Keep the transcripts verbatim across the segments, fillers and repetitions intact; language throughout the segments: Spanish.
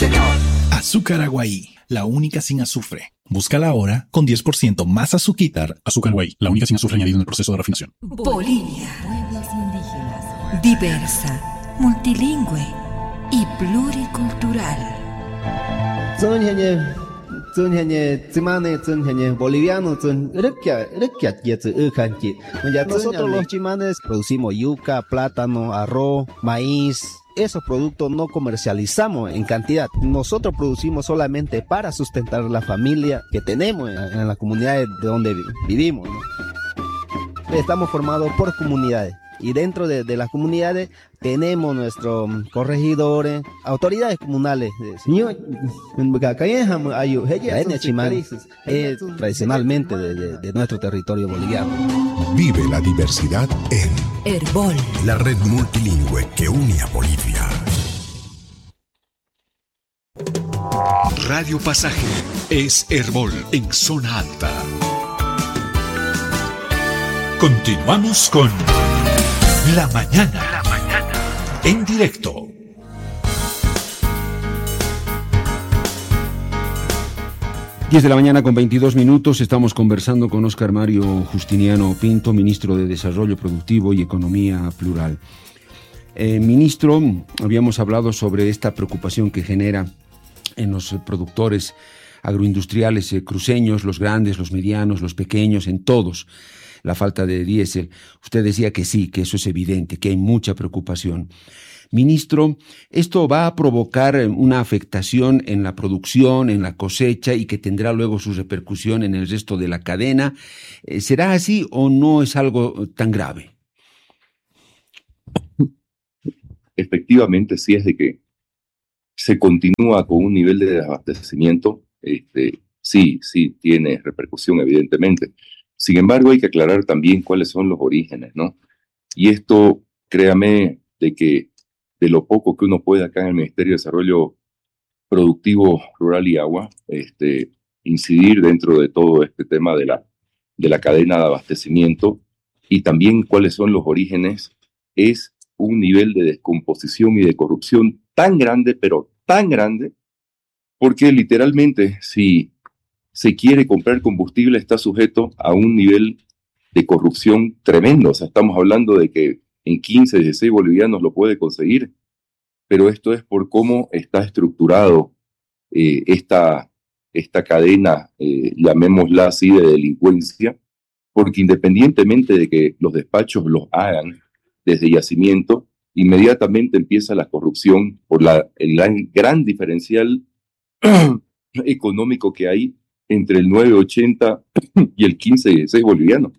señor. Azúcar Aguaí, la única sin azufre. Búscala ahora con diez por ciento más azuquitar. Azúcar Aguaí, la única sin azufre añadido en el proceso de refinación. Bolivia, pueblos indígenas, diversa, multilingüe y pluricultural. Nosotros los chimanes producimos yuca, plátano, arroz, maíz. Esos productos no comercializamos en cantidad. Nosotros producimos solamente para sustentar la familia que tenemos en, en las comunidades de donde vivimos, ¿no? Estamos formados por comunidades. Y dentro de, de las comunidades tenemos nuestros corregidores, autoridades comunales. Es tradicionalmente de, de, de nuestro territorio boliviano. Vive la diversidad en Herbol, la red multilingüe que une a Bolivia. Radio Pasaje es Herbol en zona alta. Continuamos con La Mañana, La Mañana en directo. diez de la mañana con veintidós minutos, estamos conversando con Óscar Mario Justiniano Pinto, ministro de Desarrollo Productivo y Economía Plural. Eh, ministro, habíamos hablado sobre esta preocupación que genera en los productores agroindustriales eh, cruceños, los grandes, los medianos, los pequeños, en todos, la falta de diésel. Usted decía que sí, que eso es evidente, que hay mucha preocupación. Ministro, ¿esto va a provocar una afectación en la producción, en la cosecha y que tendrá luego su repercusión en el resto de la cadena? ¿Será así o no es algo tan grave? Efectivamente, sí es de que se continúa con un nivel de desabastecimiento, este, sí, sí tiene repercusión evidentemente. Sin embargo, hay que aclarar también cuáles son los orígenes, ¿no? Y esto, créame, de que de lo poco que uno puede acá en el Ministerio de Desarrollo Productivo, Rural y Agua, este, incidir dentro de todo este tema de la, de la cadena de abastecimiento y también cuáles son los orígenes, es un nivel de descomposición y de corrupción tan grande, pero tan grande, porque literalmente si se quiere comprar combustible está sujeto a un nivel de corrupción tremendo. O sea, estamos hablando de que en quince, dieciséis bolivianos lo puede conseguir, pero esto es por cómo está estructurado eh, esta, esta cadena, eh, llamémosla así, de delincuencia, porque independientemente de que los despachos los hagan desde yacimiento, inmediatamente empieza la corrupción por la, el gran, gran diferencial económico que hay entre el nueve ochenta y el quince dieciséis boliviano.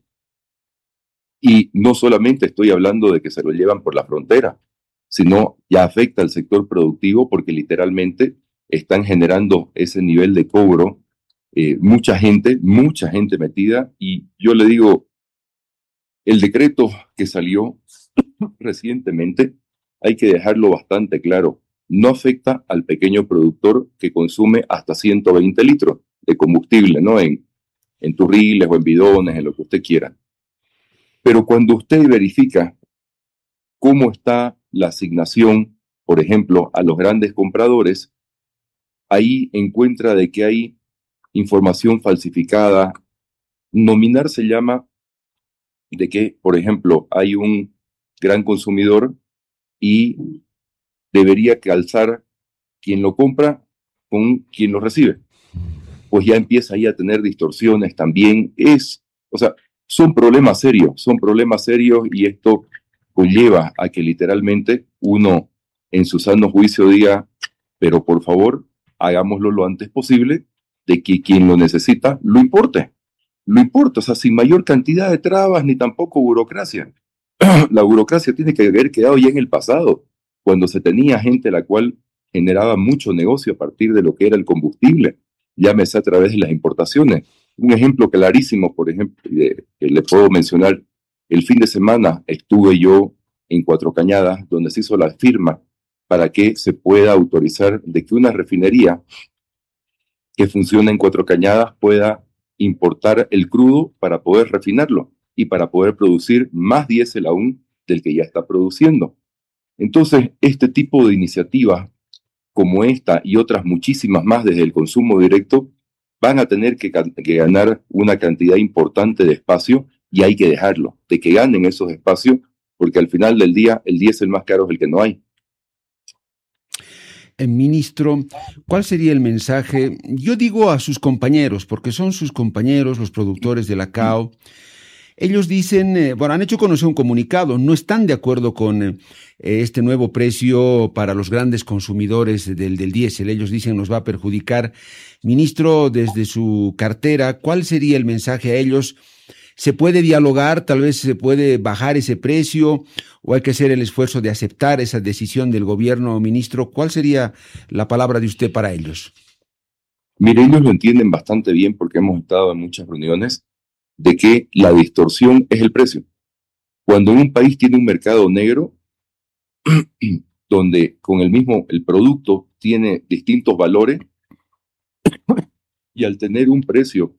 Y no solamente estoy hablando de que se lo llevan por la frontera, sino ya afecta al sector productivo porque literalmente están generando ese nivel de cobro. Eh, mucha gente, mucha gente metida. Y yo le digo, el decreto que salió recientemente, hay que dejarlo bastante claro, no afecta al pequeño productor que consume hasta ciento veinte litros de combustible, ¿no? En, en turriles o en bidones, en lo que usted quiera. Pero cuando usted verifica cómo está la asignación, por ejemplo, a los grandes compradores, ahí encuentra de que hay información falsificada. Nominar se llama de que, por ejemplo, hay un gran consumidor y debería calzar quien lo compra con quien lo recibe. Pues ya empieza ahí a tener distorsiones también. Es, o sea, son problemas serios, son problemas serios y esto conlleva a que literalmente uno en su sano juicio diga, pero por favor, hagámoslo lo antes posible, de que quien lo necesita lo importe. Lo importa, o sea, sin mayor cantidad de trabas ni tampoco burocracia. La burocracia tiene que haber quedado ya en el pasado, cuando se tenía gente la cual generaba mucho negocio a partir de lo que era el combustible, llámese a través de las importaciones. Un ejemplo clarísimo, por ejemplo, que le puedo mencionar, el fin de semana estuve yo en Cuatro Cañadas, donde se hizo la firma para que se pueda autorizar de que una refinería que funciona en Cuatro Cañadas pueda importar el crudo para poder refinarlo y para poder producir más diésel aún del que ya está produciendo. Entonces, este tipo de iniciativas como esta y otras muchísimas más desde el consumo directo, van a tener que, que ganar una cantidad importante de espacio y hay que dejarlo, de que ganen esos espacios, porque al final del día el diésel más caro es el que no hay. Eh, ministro, ¿cuál sería el mensaje? Yo digo a sus compañeros, porque son sus compañeros, los productores de la C A O. Ellos dicen, eh, bueno, han hecho conocer un comunicado, no están de acuerdo con eh, este nuevo precio para los grandes consumidores del, del diésel. Ellos dicen nos va a perjudicar. Ministro, desde su cartera, ¿cuál sería el mensaje a ellos? ¿Se puede dialogar? ¿Tal vez se puede bajar ese precio? ¿O hay que hacer el esfuerzo de aceptar esa decisión del gobierno, ministro? ¿Cuál sería la palabra de usted para ellos? Mire, ellos lo entienden bastante bien porque hemos estado en muchas reuniones de que la distorsión es el precio. Cuando un país tiene un mercado negro, donde con el mismo, el producto tiene distintos valores, y al tener un precio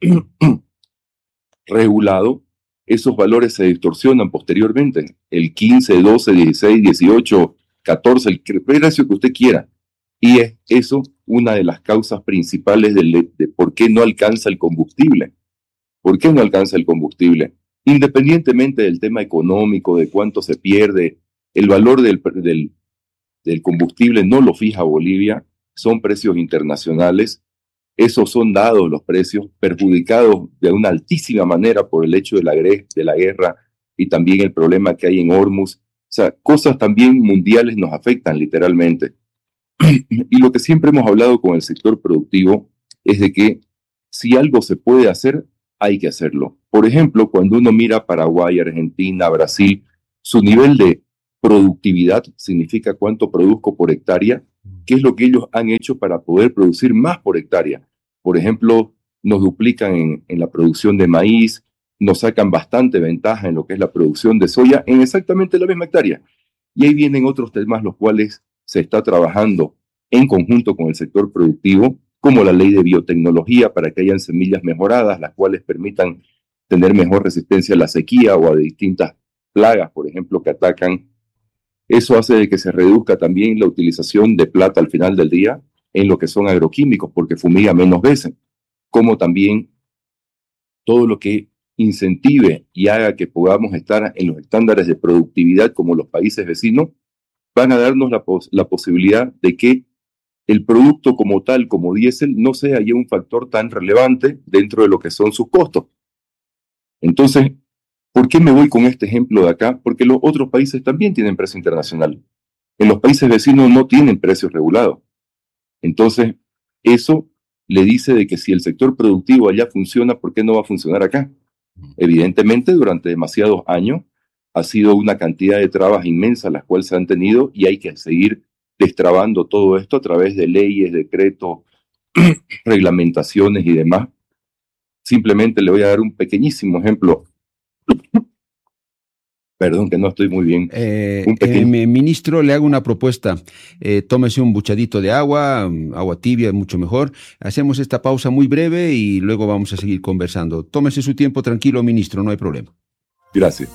regulado, esos valores se distorsionan posteriormente. El quince, doce, dieciséis, dieciocho, catorce, el precio que usted quiera. Y es eso una de las causas principales de, de por qué no alcanza el combustible. ¿Por qué no alcanza el combustible? Independientemente del tema económico, de cuánto se pierde, el valor del, del, del combustible no lo fija Bolivia, son precios internacionales. Esos son dados los precios, perjudicados de una altísima manera por el hecho de la, de la guerra y también el problema que hay en Hormuz. O sea, cosas también mundiales nos afectan literalmente. Y lo que siempre hemos hablado con el sector productivo es de que si algo se puede hacer, hay que hacerlo. Por ejemplo, cuando uno mira Paraguay, Argentina, Brasil, su nivel de productividad significa cuánto produzco por hectárea, qué es lo que ellos han hecho para poder producir más por hectárea. Por ejemplo, nos duplican en, en la producción de maíz, nos sacan bastante ventaja en lo que es la producción de soya en exactamente la misma hectárea. Y ahí vienen otros temas los cuales se está trabajando en conjunto con el sector productivo, como la ley de biotecnología para que hayan semillas mejoradas, las cuales permitan tener mejor resistencia a la sequía o a distintas plagas, por ejemplo, que atacan. Eso hace de que se reduzca también la utilización de plata al final del día en lo que son agroquímicos, porque fumiga menos veces, como también todo lo que incentive y haga que podamos estar en los estándares de productividad como los países vecinos, van a darnos la, pos- la posibilidad de que el producto como tal, como diésel, no sea ya un factor tan relevante dentro de lo que son sus costos. Entonces, ¿por qué me voy con este ejemplo de acá? Porque los otros países también tienen precio internacional. En los países vecinos no tienen precios regulados. Entonces, eso le dice de que si el sector productivo allá funciona, ¿por qué no va a funcionar acá? Evidentemente, durante demasiados años ha sido una cantidad de trabas inmensas las cuales se han tenido y hay que seguir destrabando todo esto a través de leyes, decretos, reglamentaciones y demás. Simplemente le voy a dar un pequeñísimo ejemplo. Perdón, que no estoy muy bien. Eh, un pequeño... eh, ministro, le hago una propuesta. Eh, tómese un buchadito de agua, agua tibia, mucho mejor. Hacemos esta pausa muy breve y luego vamos a seguir conversando. Tómese su tiempo tranquilo, ministro, no hay problema. Gracias.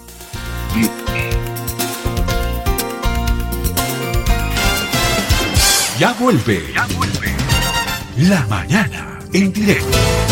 Ya vuelve. Ya vuelve. La mañana en directo.